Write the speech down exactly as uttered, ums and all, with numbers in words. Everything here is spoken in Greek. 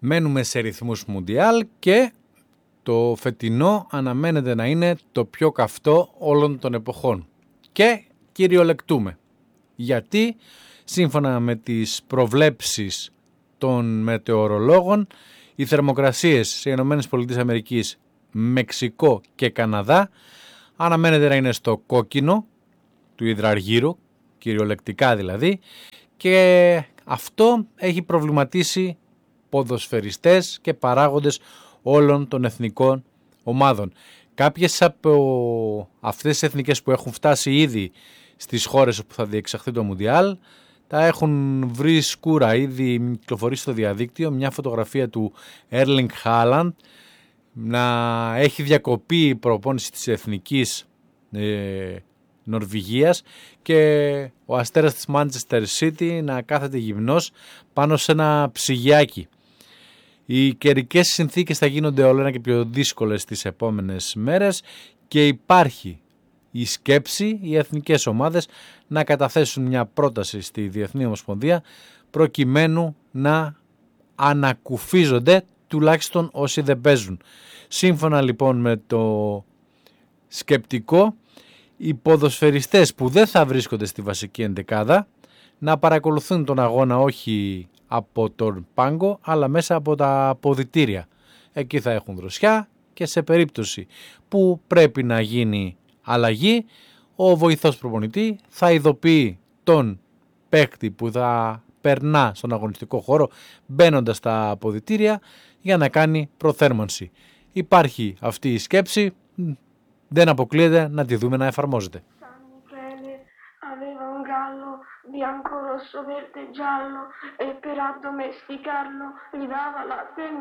Μένουμε σε ρυθμούς Μουντιάλ και το φετινό αναμένεται να είναι το πιο καυτό όλων των εποχών. Και κυριολεκτούμε. Γιατί σύμφωνα με τις προβλέψεις των μετεωρολόγων, οι θερμοκρασίες σε Ηνωμένες Πολιτείες Αμερικής, Μεξικό και Καναδά αναμένεται να είναι στο κόκκινο του υδραργύρου, κυριολεκτικά δηλαδή, και αυτό έχει προβληματίσει ποδοσφαιριστές και παράγοντες όλων των εθνικών ομάδων. Κάποιες από αυτές τις εθνικές που έχουν φτάσει ήδη στις χώρες όπου θα διεξαχθεί το Μουντιάλ τα έχουν βρει σκούρα. Ήδη κυκλοφορήσει στο διαδίκτυο μια φωτογραφία του Erling Haaland να έχει διακοπεί η προπόνηση της εθνικής ε, Νορβηγίας και ο αστέρας της Manchester City να κάθεται γυμνός πάνω σε ένα ψυγιάκι. Οι καιρικές συνθήκες θα γίνονται όλο ένα και πιο δύσκολες τις επόμενες μέρες και υπάρχει η σκέψη οι εθνικές ομάδες να καταθέσουν μια πρόταση στη Διεθνή Ομοσπονδία προκειμένου να ανακουφίζονται τουλάχιστον όσοι δεν παίζουν. Σύμφωνα λοιπόν με το σκεπτικό, οι ποδοσφαιριστές που δεν θα βρίσκονται στη βασική ενδεκάδα να παρακολουθούν τον αγώνα όχι από τον πάγκο αλλά μέσα από τα αποδυτήρια. Εκεί θα έχουν δροσιά και σε περίπτωση που πρέπει να γίνει αλλαγή, ο βοηθός προπονητή θα ειδοποιεί τον παίκτη που θα περνά στον αγωνιστικό χώρο μπαίνοντας στα αποδυτήρια για να κάνει προθέρμανση. Υπάρχει αυτή η σκέψη, δεν αποκλείεται να τη δούμε να εφαρμόζεται. Bianco, rosso, verde, giallo e per addomesticarlo gli dava latte e